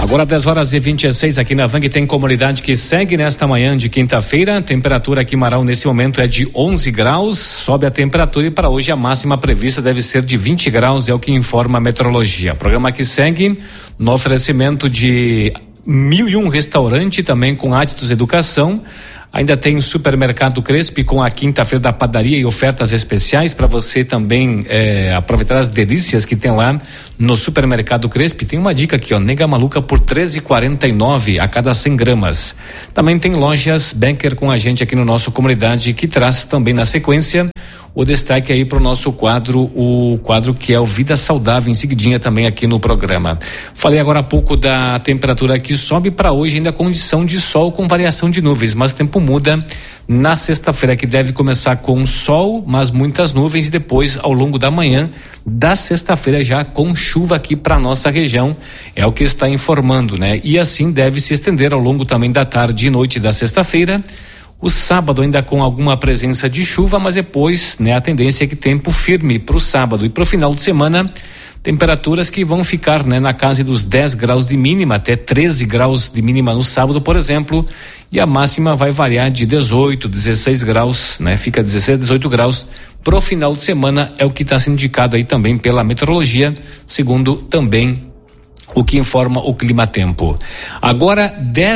Agora 10h26 aqui na Vang, tem comunidade que segue nesta manhã de quinta-feira. Temperatura aqui em Marau nesse momento é de 11 graus, sobe a temperatura e para hoje a máxima prevista deve ser de 20 graus, é o que informa a meteorologia. Programa que segue no oferecimento de 1001 restaurante, também com Hábitos Educação. Ainda tem Supermercado Crespi com a quinta-feira da padaria e ofertas especiais para você também aproveitar as delícias que tem lá no Supermercado Crespi. Tem uma dica aqui, nega maluca por R$13,49 a cada 100 gramas. Também tem lojas Becker com a gente aqui no nosso comunidade, que traz também na sequência o destaque aí para o nosso quadro, o quadro que é o Vida Saudável, em seguidinha também aqui no programa. Falei agora há pouco da temperatura que sobe para hoje, ainda condição de sol com variação de nuvens, mas o tempo muda na sexta-feira, que deve começar com sol, mas muitas nuvens, e depois ao longo da manhã da sexta-feira já com chuva aqui para nossa região, é o que está informando, né? E assim deve se estender ao longo também da tarde e noite da sexta-feira. O sábado ainda com alguma presença de chuva, mas depois, né, a tendência é que tempo firme para o sábado e para o final de semana, temperaturas que vão ficar, né, na casa dos 10 graus de mínima, até 13 graus de mínima no sábado, por exemplo, e a máxima vai variar de 18, 16 graus, né, fica 16, 18 graus pro final de semana, é o que está sendo indicado aí também pela meteorologia, segundo também o que informa o Clima Tempo. Agora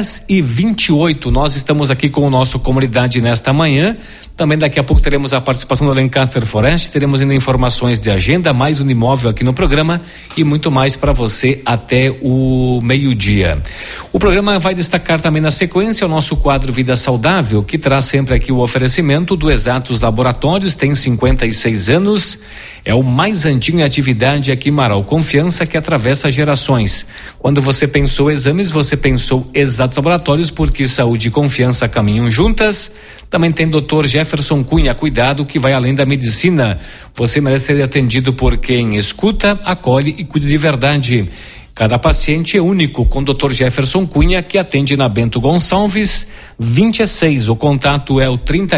10h28, nós estamos aqui com o nosso comunidade nesta manhã. Também daqui a pouco teremos a participação do Lancaster Forest, teremos ainda informações de agenda, mais um imóvel aqui no programa e muito mais para você até o meio-dia. O programa vai destacar também na sequência o nosso quadro Vida Saudável, que traz sempre aqui o oferecimento do Exatos Laboratórios, tem 56 anos, é o mais antigo em atividade aqui em Marau, confiança que atravessa gerações. Quando você pensou exames, você pensou Exatos Laboratórios, porque saúde e confiança caminham juntas. Também tem Dr. Jefferson Cunha, cuidado que vai além da medicina. Você merece ser atendido por quem escuta, acolhe e cuida de verdade. Cada paciente é único, com Dr. Jefferson Cunha, que atende na Bento Gonçalves 26. O contato é o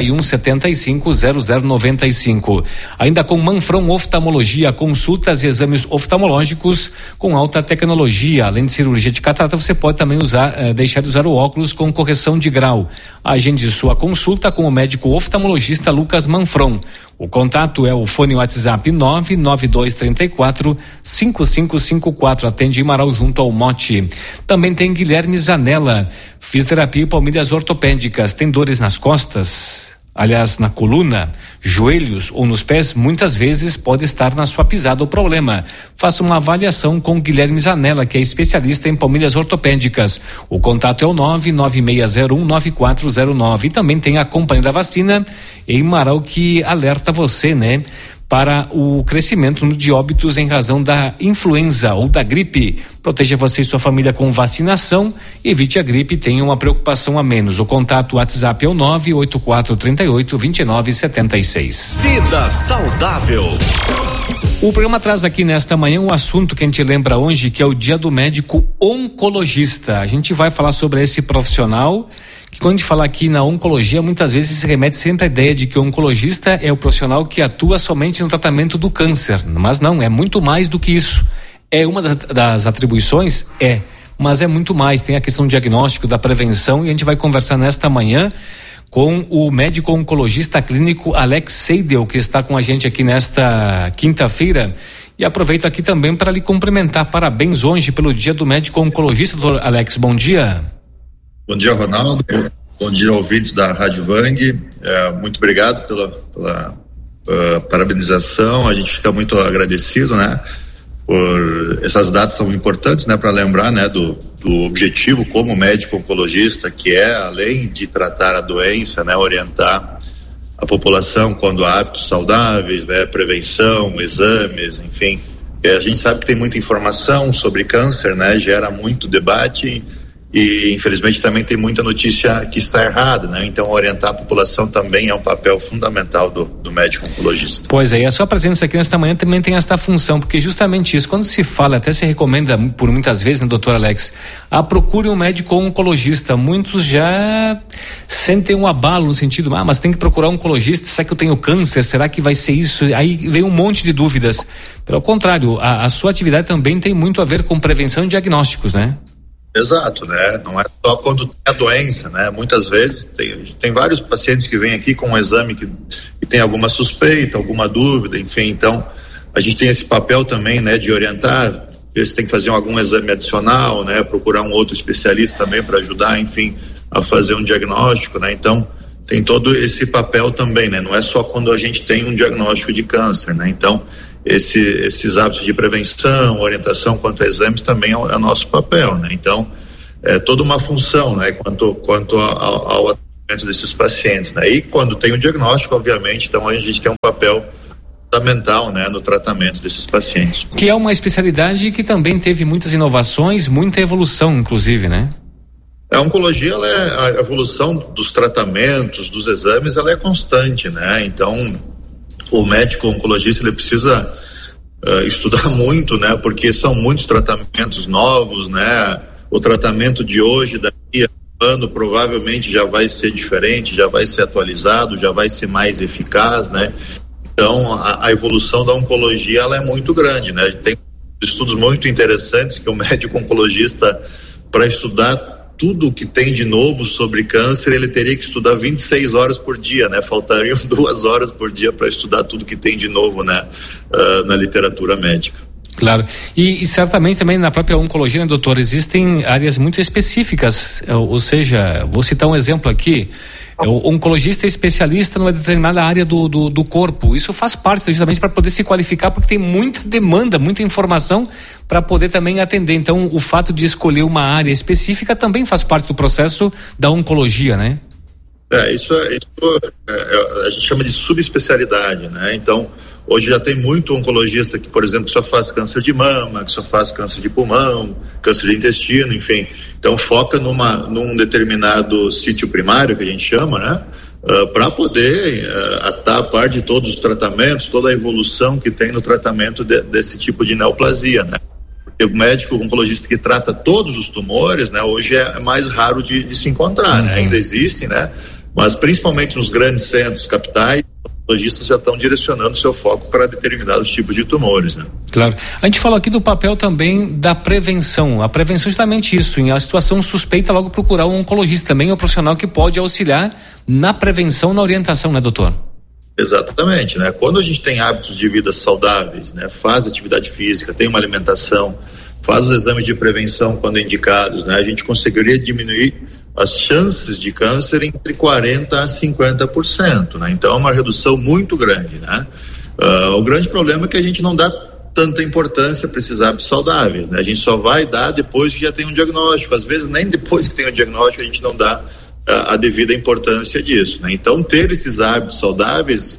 3175-0095. Ainda com Manfron Oftalmologia, consultas e exames oftalmológicos com alta tecnologia. Além de cirurgia de catarata, você pode também deixar de usar o óculos com correção de grau. Agende sua consulta com o médico oftalmologista Lucas Manfron. O contato é o fone WhatsApp 99234-5554. Atende em Marau junto ao Mote. Também tem Guilherme Zanella, fisioterapia e palmilhas ortopédicas. Tem dores nas costas? Aliás, na coluna, joelhos ou nos pés, muitas vezes pode estar na sua pisada o problema. Faça uma avaliação com Guilherme Zanella, que é especialista em palmilhas ortopédicas. O contato é o 99601-9409. E também tem a Companhia da Vacina em Marau, que alerta você, né, para o crescimento de óbitos em razão da influenza ou da gripe. Proteja você e sua família com vacinação, evite a gripe e tenha uma preocupação a menos. O contato WhatsApp é o 98438-2976. Vida Saudável. O programa traz aqui nesta manhã um assunto que a gente lembra hoje, que é o Dia do Médico Oncologista. A gente vai falar sobre esse profissional, que quando a gente fala aqui na oncologia, muitas vezes se remete sempre à ideia de que o oncologista é o profissional que atua somente no tratamento do câncer, mas não, é muito mais do que isso. É uma das atribuições? Mas é muito mais, tem a questão do diagnóstico, da prevenção, e a gente vai conversar nesta manhã com o médico oncologista clínico Alex Seidel, que está com a gente aqui nesta quinta-feira. E aproveito aqui também para lhe cumprimentar. Parabéns hoje pelo Dia do Médico Oncologista, doutor Alex, bom dia. Bom dia, Ronaldo. Bom dia, ouvintes da Rádio Vang. Muito obrigado pela parabenização. A gente fica muito agradecido, né? Por essas datas são importantes, né? Para lembrar, né? Do objetivo como médico oncologista, que é, além de tratar a doença, né? Orientar a população quando há hábitos saudáveis, né? Prevenção, exames, enfim. A gente sabe que tem muita informação sobre câncer, né? Gera muito debate. E infelizmente também tem muita notícia que está errada, né? Então orientar a população também é um papel fundamental do médico oncologista. Pois é, e a sua presença aqui nesta manhã também tem esta função, porque justamente isso, quando se fala, até se recomenda por muitas vezes, né, doutor Alex, procure um médico oncologista. Muitos já sentem um abalo no sentido, mas tem que procurar um oncologista, será que eu tenho câncer? Será que vai ser isso? Aí vem um monte de dúvidas. Pelo contrário, a sua atividade também tem muito a ver com prevenção e diagnósticos, né? Exato, né? Não é só quando tem a doença, né? Muitas vezes tem vários pacientes que vêm aqui com um exame que tem alguma suspeita, alguma dúvida, enfim, então a gente tem esse papel também, né, de orientar, ver se tem que fazer algum exame adicional, né, procurar um outro especialista também para ajudar, enfim, a fazer um diagnóstico, né? Então tem todo esse papel também, né? Não é só quando a gente tem um diagnóstico de câncer, né? Então esses hábitos de prevenção, orientação quanto a exames também é o nosso papel, né? Então é toda uma função, né? Quanto ao atendimento desses pacientes, né? E quando tem o diagnóstico, obviamente, então a gente tem um papel fundamental, né, no tratamento desses pacientes. Que é uma especialidade que também teve muitas inovações, muita evolução, inclusive, né? A oncologia, a evolução dos tratamentos, dos exames, ela é constante, né? Então o médico oncologista, ele precisa estudar muito, né? Porque são muitos tratamentos novos, né? O tratamento de hoje, daqui a um ano, provavelmente já vai ser diferente, já vai ser atualizado, já vai ser mais eficaz, né? Então a evolução da oncologia, ela é muito grande, né? Tem estudos muito interessantes que o médico oncologista, para estudar tudo que tem de novo sobre câncer, ele teria que estudar 26 horas por dia, né? Faltariam 2 horas por dia para estudar tudo que tem de novo, né? Na literatura médica. Claro, e certamente também na própria oncologia, né, doutor, existem áreas muito específicas, ou seja, vou citar um exemplo aqui, o oncologista é especialista numa determinada área do corpo. Isso faz parte justamente para poder se qualificar, porque tem muita demanda, muita informação para poder também atender. Então, o fato de escolher uma área específica também faz parte do processo da oncologia, né? Isso a gente chama de subespecialidade, né? Então, hoje já tem muito oncologista que, por exemplo, só faz câncer de mama, que só faz câncer de pulmão, câncer de intestino, enfim. Então foca num determinado sítio primário, que a gente chama, né? Para poder atar a par de todos os tratamentos, toda a evolução que tem no tratamento desse tipo de neoplasia, né? Porque o médico oncologista que trata todos os tumores, né? Hoje é mais raro de se encontrar, né? Ainda existem, né? Mas principalmente nos grandes centros, capitais, os oncologistas já estão direcionando seu foco para determinados tipos de tumores, né? Claro. A gente falou aqui do papel também da prevenção. A prevenção é justamente isso, em a situação suspeita, logo procurar um oncologista também, um profissional que pode auxiliar na prevenção, na orientação, né, doutor? Exatamente, né? Quando a gente tem hábitos de vida saudáveis, né? Faz atividade física, tem uma alimentação, faz os exames de prevenção quando indicados, né? A gente conseguiria diminuir as chances de câncer entre 40% a 50%, né? Então é uma redução muito grande, né? O grande problema é que a gente não dá tanta importância para esses hábitos saudáveis, né? A gente só vai dar depois que já tem um diagnóstico, às vezes nem depois que tem o diagnóstico a gente não dá a devida importância disso, né? Então ter esses hábitos saudáveis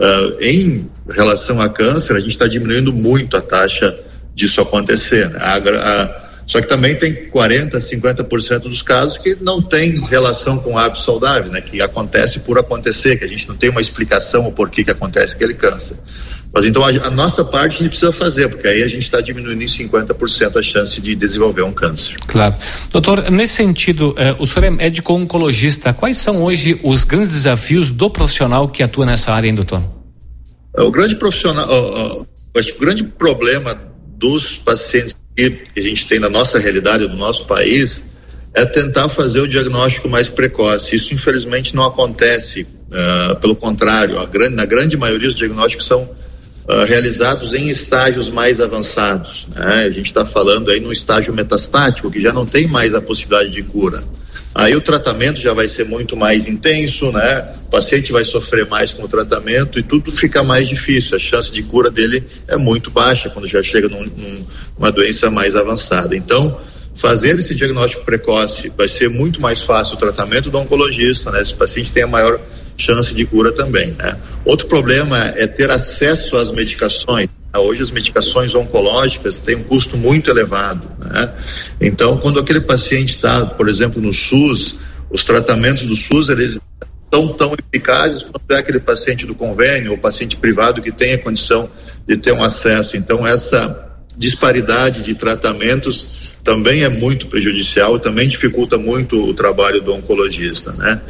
em relação a câncer, a gente está diminuindo muito a taxa disso acontecer, né? Só que também tem 40%, 50% dos casos que não tem relação com hábitos saudáveis, né? Que acontece por acontecer, que a gente não tem uma explicação o porquê que acontece aquele câncer. Mas então a nossa parte a gente precisa fazer, porque aí a gente está diminuindo em 50% a chance de desenvolver um câncer. Claro. Doutor, nesse sentido, o senhor é médico oncologista, quais são hoje os grandes desafios do profissional que atua nessa área, hein, doutor? O grande profissional, acho que o grande problema dos pacientes que a gente tem na nossa realidade, no nosso país, é tentar fazer o diagnóstico mais precoce. Isso infelizmente não acontece, pelo contrário, na grande maioria os diagnósticos são realizados em estágios mais avançados, né? A gente está falando aí num estágio metastático, que já não tem mais a possibilidade de cura. Aí o tratamento já vai ser muito mais intenso, né? O paciente vai sofrer mais com o tratamento e tudo fica mais difícil. A chance de cura dele é muito baixa quando já chega numa doença mais avançada. Então, fazer esse diagnóstico precoce vai ser muito mais fácil o tratamento do oncologista, né? Esse paciente tem a maior chance de cura também, né? Outro problema é ter acesso às medicações. Hoje as medicações oncológicas têm um custo muito elevado, né? Então, quando aquele paciente está, por exemplo, no SUS, os tratamentos do SUS, eles são tão eficazes quanto é aquele paciente do convênio ou paciente privado que tem a condição de ter um acesso. Então, essa disparidade de tratamentos também é muito prejudicial e também dificulta muito o trabalho do oncologista, né?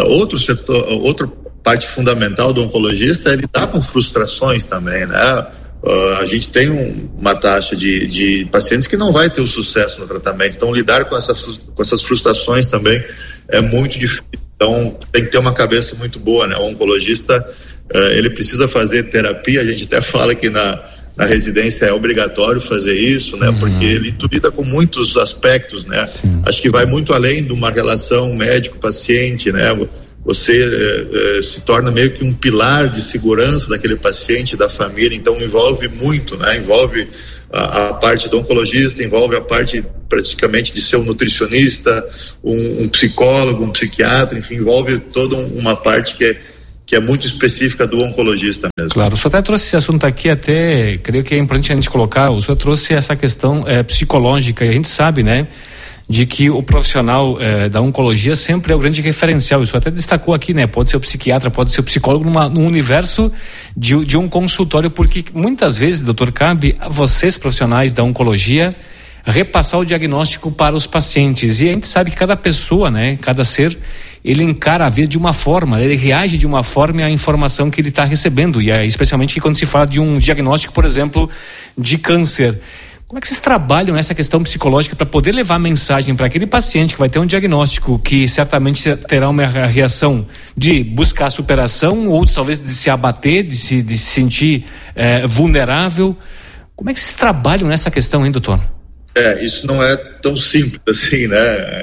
Outra parte fundamental do oncologista é lidar com frustrações também, né? a gente tem uma taxa de pacientes que não vai ter o sucesso no tratamento. Então, lidar com essas frustrações também é muito difícil. Então, tem que ter uma cabeça muito boa, né? O oncologista, ele precisa fazer terapia. A gente até fala que na residência é obrigatório fazer isso, né? Porque ele lida com muitos aspectos, né? Sim. Acho que vai muito além de uma relação médico-paciente, né? Você se torna meio que um pilar de segurança daquele paciente, da família. Então envolve muito, né? Envolve a parte do oncologista, envolve a parte praticamente de ser um nutricionista, um psicólogo, um psiquiatra, enfim, envolve toda uma parte que é muito específica do oncologista mesmo. Claro, o senhor até trouxe esse assunto aqui, até creio que é importante a gente colocar, o senhor trouxe essa questão psicológica, e a gente sabe, né, de que o profissional da oncologia sempre é o grande referencial. Isso até destacou aqui, né? Pode ser o psiquiatra, pode ser o psicólogo num universo de um consultório, porque muitas vezes, doutor, cabe a vocês, profissionais da oncologia, repassar o diagnóstico para os pacientes. E a gente sabe que cada pessoa, né? Cada ser, ele encara a vida de uma forma, ele reage de uma forma à informação que ele está recebendo, e especialmente quando se fala de um diagnóstico, por exemplo, de câncer. Como é que vocês trabalham essa questão psicológica para poder levar a mensagem para aquele paciente que vai ter um diagnóstico que certamente terá uma reação de buscar superação ou talvez de se abater, de se sentir vulnerável? Como é que vocês trabalham nessa questão, hein, doutor? Isso não é tão simples assim, né?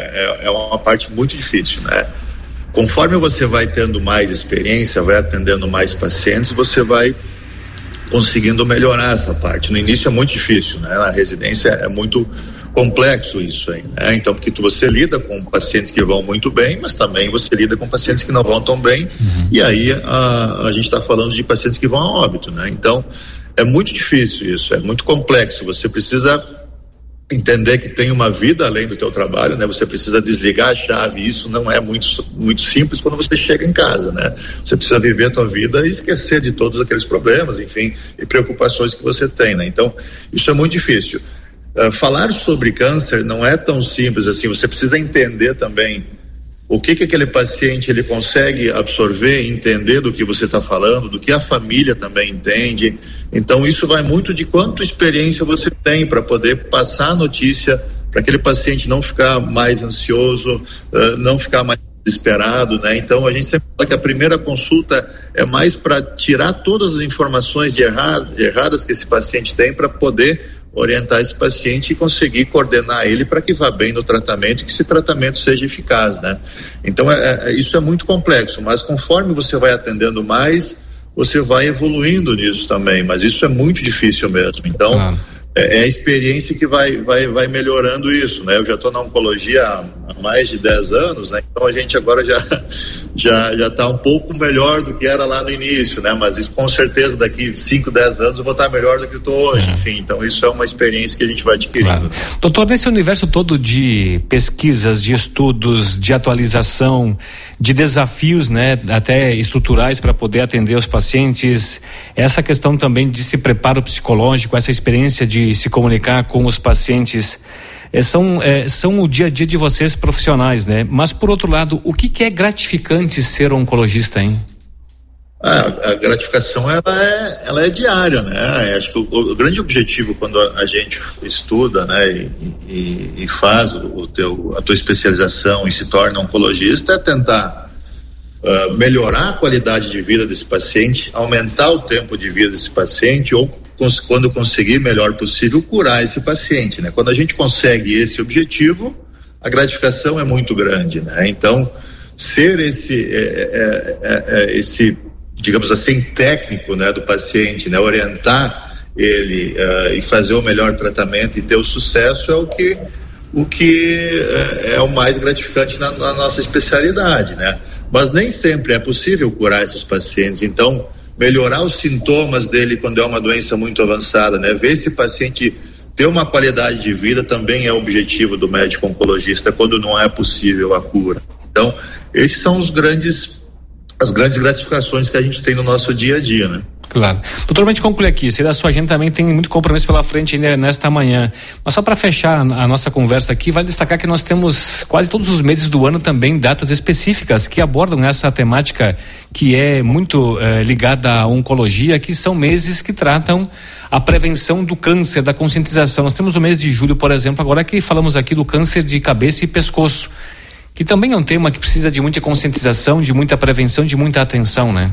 É uma parte muito difícil, né? Conforme você vai tendo mais experiência, vai atendendo mais pacientes, você vai conseguindo melhorar essa parte. No início é muito difícil, né? Na residência é muito complexo isso aí, né? Então, porque você lida com pacientes que vão muito bem, mas também você lida com pacientes que não vão tão bem, e aí a gente está falando de pacientes que vão a óbito, né? Então, é muito difícil isso, é muito complexo. Você precisa entender que tem uma vida além do teu trabalho, né? Você precisa desligar a chave. Isso não é muito simples quando você chega em casa, né? Você precisa viver a tua vida e esquecer de todos aqueles problemas, enfim, e preocupações que você tem, né? Então, isso é muito difícil. Falar sobre câncer não é tão simples assim. Você precisa entender também o que aquele paciente ele consegue absorver, entender do que você está falando, do que a família também entende. Então isso vai muito de quanto experiência você tem para poder passar a notícia para aquele paciente não ficar mais ansioso, não ficar mais desesperado, né? Então a gente sempre fala que a primeira consulta é mais para tirar todas as informações de erradas que esse paciente tem, para poder orientar esse paciente e conseguir coordenar ele para que vá bem no tratamento e que esse tratamento seja eficaz, né? Então isso é muito complexo, mas conforme você vai atendendo mais, você vai evoluindo nisso também, mas isso é muito difícil mesmo. Então é a experiência que vai melhorando isso, né? Eu já estou na oncologia há mais de 10 anos, né? Então a gente agora já está um pouco melhor do que era lá no início, né? Mas isso, com certeza daqui 5, 10 anos eu vou estar melhor do que eu estou hoje, enfim. Então isso é uma experiência que a gente vai adquirindo. Claro. Doutor, nesse universo todo de pesquisas, de estudos, de atualização, de desafios, né? Até estruturais para poder atender os pacientes, essa questão também de se preparo psicológico, essa experiência de se comunicar com os pacientes, são o dia a dia de vocês profissionais, né? Mas por outro lado, o que é gratificante ser oncologista, hein? A gratificação ela é diária, né? Acho que o grande objetivo quando a gente estuda, né, e faz a tua especialização e se torna oncologista, é tentar melhorar a qualidade de vida desse paciente, aumentar o tempo de vida desse paciente, ou quando conseguir melhor possível curar esse paciente, né? Quando a gente consegue esse objetivo, a gratificação é muito grande, né? Então, ser esse digamos assim, técnico, né, do paciente, né, orientar ele e fazer o melhor tratamento e ter o sucesso é o que é o mais gratificante na nossa especialidade, né? Mas nem sempre é possível curar esses pacientes. Então, melhorar os sintomas dele quando é uma doença muito avançada, né? Ver esse paciente ter uma qualidade de vida também é o objetivo do médico oncologista quando não é possível a cura. Então, esses são as grandes gratificações que a gente tem no nosso dia a dia, né? Claro. Doutor, pra gente concluir aqui, sei da sua agenda também tem muito compromisso pela frente ainda nesta manhã, mas só para fechar a nossa conversa aqui, vale destacar que nós temos quase todos os meses do ano também datas específicas que abordam essa temática que é muito ligada à oncologia, que são meses que tratam a prevenção do câncer, da conscientização. Nós temos o mês de julho, por exemplo, agora que falamos aqui do câncer de cabeça e pescoço, que também é um tema que precisa de muita conscientização, de muita prevenção, de muita atenção, né?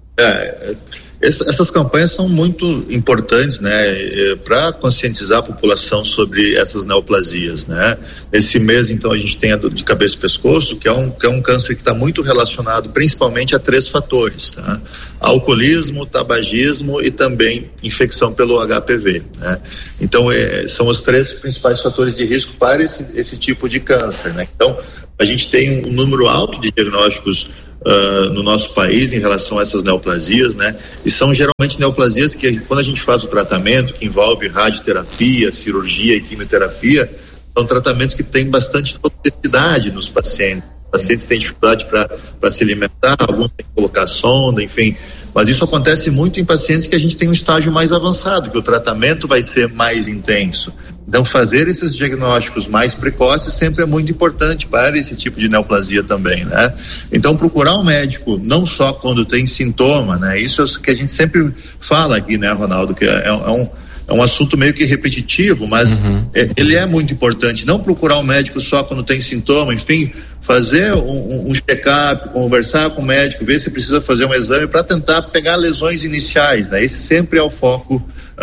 Essas campanhas são muito importantes, né, para conscientizar a população sobre essas neoplasias, né. Esse mês, então, a gente tem a de cabeça e pescoço, que é um câncer que está muito relacionado principalmente a 3 fatores, tá? Alcoolismo, tabagismo e também infecção pelo HPV, né. Então, são os 3 principais fatores de risco para esse tipo de câncer, né. Então, a gente tem um número alto de diagnósticos no nosso país em relação a essas neoplasias, né? E são geralmente neoplasias que, quando a gente faz o tratamento, que envolve radioterapia, cirurgia e quimioterapia, são tratamentos que têm bastante toxicidade nos pacientes. Os pacientes têm dificuldade para se alimentar, alguns têm que colocar sonda, enfim. Mas isso acontece muito em pacientes que a gente tem um estágio mais avançado, que o tratamento vai ser mais intenso. Então, fazer esses diagnósticos mais precoces sempre é muito importante para esse tipo de neoplasia também, né? Então, procurar um médico não só quando tem sintoma, né? Isso é o que a gente sempre fala aqui, né, Ronaldo, que é um assunto meio que repetitivo, mas ele é muito importante. Não procurar um médico só quando tem sintoma, enfim, fazer um check-up, conversar com o médico, ver se precisa fazer um exame para tentar pegar lesões iniciais, né? Esse sempre é o foco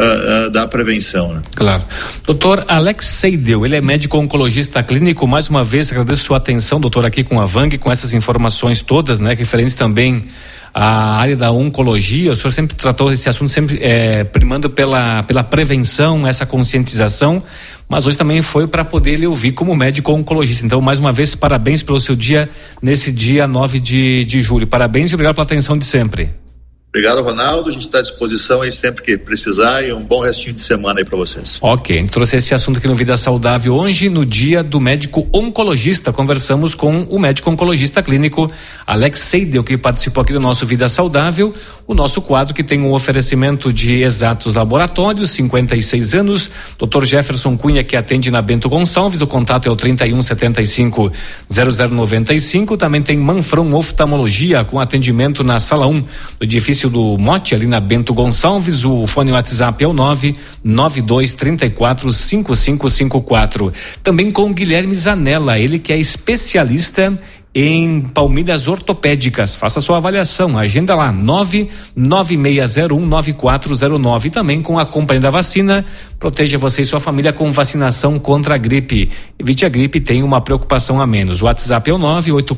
da prevenção, né? Claro. Doutor Alex Seidel, ele é médico oncologista clínico. Mais uma vez agradeço sua atenção, doutor, aqui com a Vang, com essas informações todas, né, referentes também à área da oncologia. O senhor sempre tratou esse assunto, sempre primando pela prevenção, essa conscientização, mas hoje também foi para poder lhe ouvir como médico oncologista. Então, mais uma vez, parabéns pelo seu dia, nesse dia 9 de julho. Parabéns e obrigado pela atenção de sempre. Obrigado, Ronaldo. A gente está à disposição aí sempre que precisar, e um bom restinho de semana aí para vocês. Ok, a gente trouxe esse assunto aqui no Vida Saudável hoje, no dia do médico oncologista. Conversamos com o médico oncologista clínico Alex Seidel, que participou aqui do nosso Vida Saudável, o nosso quadro que tem um oferecimento de Exatos Laboratórios, 56 anos, Dr. Jefferson Cunha, que atende na Bento Gonçalves. O contato é o 3175-0095. Também tem Manfron Oftalmologia, com atendimento na Sala 1 do edifício do Mote, ali na Bento Gonçalves. O fone WhatsApp é o 992345554. Também com Guilherme Zanella, ele que é especialista em palmilhas ortopédicas. Faça sua avaliação, agenda lá, 996019409. Também com a Companhia da Vacina, proteja você e sua família com vacinação contra a gripe. Evite a gripe, tem uma preocupação a menos. O WhatsApp é o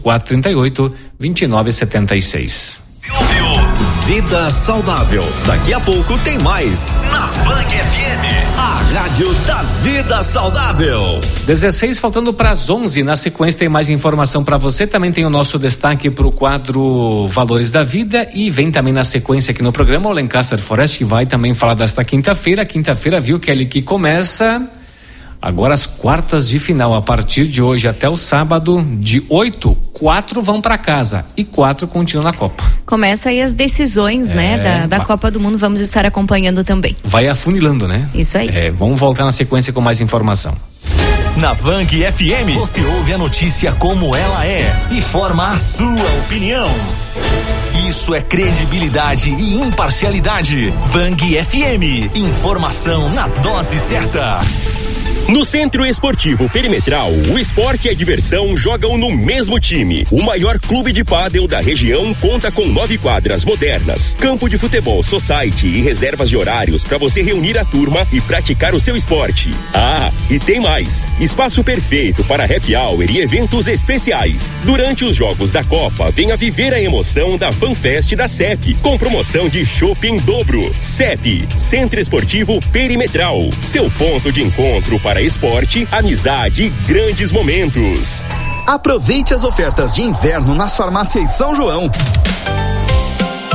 98438-2976. Vida Saudável. Daqui a pouco tem mais na Vang FM, a rádio da Vida Saudável. 16, faltando para as 11. Na sequência tem mais informação para você. Também tem o nosso destaque para o quadro Valores da Vida, e vem também na sequência aqui no programa o Lancaster Forest, que vai também falar desta quinta-feira. Quinta-feira, viu, Kelly, que começa agora as quartas de final. A partir de hoje até o sábado, de 8, 4 vão para casa e 4 continuam na Copa. Começa aí as decisões, né, da Copa do Mundo. Vamos estar acompanhando também. Vai afunilando, né? Isso aí. Vamos voltar na sequência com mais informação. Na Vang FM, você ouve a notícia como ela é e forma a sua opinião. Isso é credibilidade e imparcialidade. Vang FM, informação na dose certa. No Centro Esportivo Perimetral, o esporte e a diversão jogam no mesmo time. O maior clube de pádel da região conta com 9 quadras modernas, campo de futebol society e reservas de horários para você reunir a turma e praticar o seu esporte. Ah, e tem mais! Espaço perfeito para happy hour e eventos especiais. Durante os jogos da Copa, venha viver a emoção da FanFest da CEP, com promoção de chopp em dobro. CEP, Centro Esportivo Perimetral, seu ponto de encontro para esporte, amizade e grandes momentos. Aproveite as ofertas de inverno nas farmácias São João.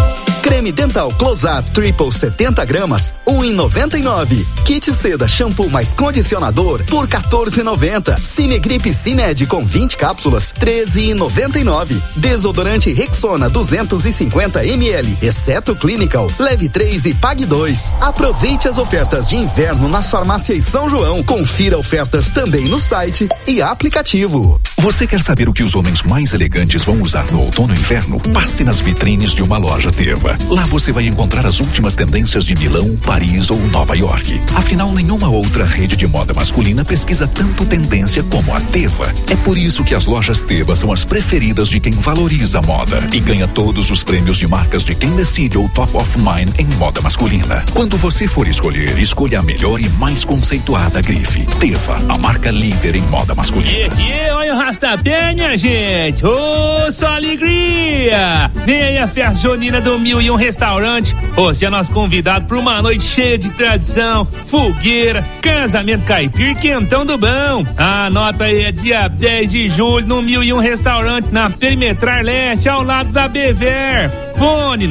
Creme dental Close-Up Triple 70 gramas, 1,99. Kit seda shampoo mais condicionador por 14,90. Cinegripe Cimed com 20 cápsulas, 13,99. Desodorante Rexona 250 ml, exceto Clinical, leve 3 e pague 2. Aproveite as ofertas de inverno nas farmácias São João. Confira ofertas também no site e aplicativo. Você quer saber o que os homens mais elegantes vão usar no outono e inverno? Passe nas vitrines de uma loja Teva. Lá você vai encontrar as últimas tendências de Milão, Paris ou Nova York. Afinal, nenhuma outra rede de moda masculina pesquisa tanto tendência como a Teva. É por isso que as lojas Teva são as preferidas de quem valoriza a moda e ganha todos os prêmios de marcas de quem decide o Top of Mind em moda masculina. Quando você for escolher, escolha a melhor e mais conceituada grife. Teva, a marca líder em moda masculina. Olha o rastapé, minha gente. Só alegria. Vem aí a festa junina do 1001 Restaurante. Você é nosso convidado para uma noite cheia de tradição, fogueira, casamento caipira e quentão do bom. Anota aí, é dia 10 de julho no 1001 Restaurante, na Perimetral Leste, ao lado da Bever. Fone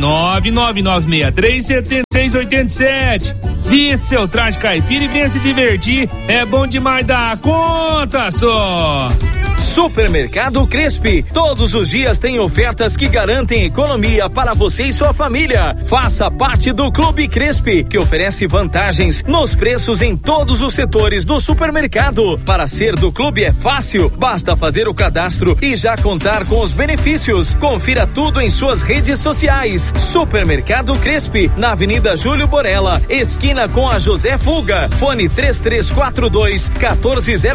999637687. Vista seu traje caipira e venha se divertir. É bom demais dar conta só. Supermercado Crespi. Todos os dias tem ofertas que garantem economia para você e sua família. Faça parte do Clube Crespi, que oferece vantagens nos preços em todos os setores do supermercado. Para ser do clube é fácil, basta fazer o cadastro e já contar com os benefícios. Confira tudo em suas redes sociais. Supermercado Crespi, na Avenida Júlio Borella, esquina com a José Fuga. Fone 3342-1400.